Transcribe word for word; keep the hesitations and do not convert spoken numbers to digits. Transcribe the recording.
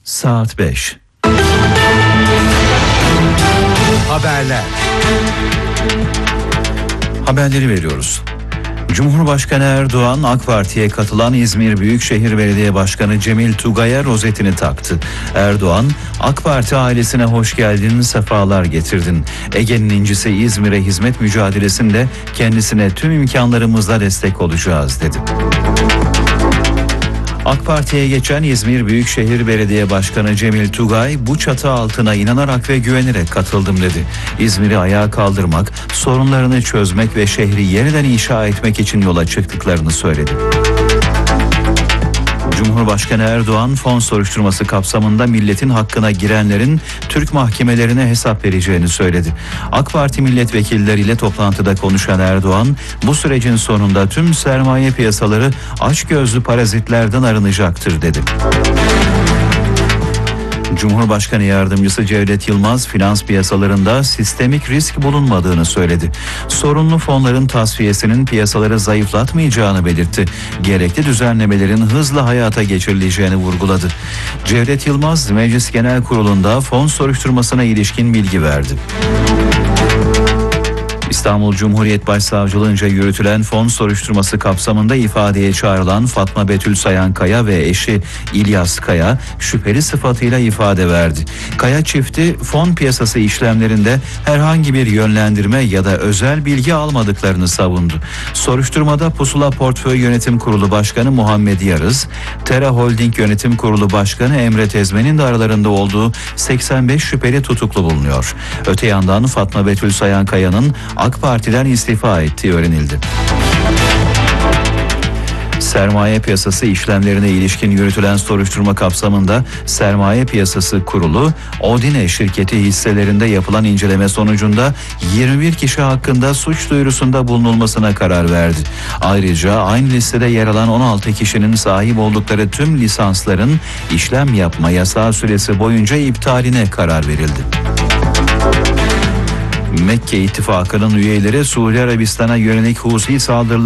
Saat beş. Haberler. Haberleri veriyoruz. Cumhurbaşkanı Erdoğan, AK Parti'ye katılan İzmir Büyükşehir Belediye Başkanı Cemil Tugay'a rozetini taktı. Erdoğan, AK Parti ailesine hoş geldin, sefalar getirdin. Ege'nin incisi İzmir'e hizmet mücadelesinde kendisine tüm imkanlarımızla destek olacağız dedi. AK Parti'ye geçen İzmir Büyükşehir Belediye Başkanı Cemil Tugay, bu çatı altına inanarak ve güvenerek katıldım dedi. İzmir'i ayağa kaldırmak, sorunlarını çözmek ve şehri yeniden inşa etmek için yola çıktıklarını söyledi. Cumhurbaşkanı Erdoğan, fon soruşturması kapsamında milletin hakkına girenlerin Türk mahkemelerine hesap vereceğini söyledi. AK Parti milletvekilleriyle toplantıda konuşan Erdoğan, bu sürecin sonunda tüm sermaye piyasaları açgözlü parazitlerden arınacaktır dedi. Cumhurbaşkanı Yardımcısı Cevdet Yılmaz, finans piyasalarında sistemik risk bulunmadığını söyledi. Sorunlu fonların tasfiyesinin piyasaları zayıflatmayacağını belirtti. Gerekli düzenlemelerin hızla hayata geçirileceğini vurguladı. Cevdet Yılmaz, Meclis Genel Kurulu'nda fon soruşturmasına ilişkin bilgi verdi. İstanbul Cumhuriyet Başsavcılığınca yürütülen fon soruşturması kapsamında ifadeye çağrılan Fatma Betül Sayankaya ve eşi İlyas Kaya şüpheli sıfatıyla ifade verdi. Kaya çifti fon piyasası işlemlerinde herhangi bir yönlendirme ya da özel bilgi almadıklarını savundu. Soruşturmada Pusula Portföy Yönetim Kurulu Başkanı Muhammed Yarız, Tera Holding Yönetim Kurulu Başkanı Emre Tezmen'in de aralarında olduğu seksen beş şüpheli tutuklu bulunuyor. Öte yandan Fatma Betül Sayankaya'nın AK Parti'den istifa ettiği öğrenildi. Sermaye piyasası işlemlerine ilişkin yürütülen soruşturma kapsamında Sermaye Piyasası Kurulu, Odine şirketi hisselerinde yapılan inceleme sonucunda yirmi bir kişi hakkında suç duyurusunda bulunulmasına karar verdi. Ayrıca aynı listede yer alan on altı kişinin sahip oldukları tüm lisansların işlem yapma yasağı süresi boyunca iptaline karar verildi. Mekke İttifakı'nın üyeleri Suudi Arabistan'a yönelik Husi saldırıları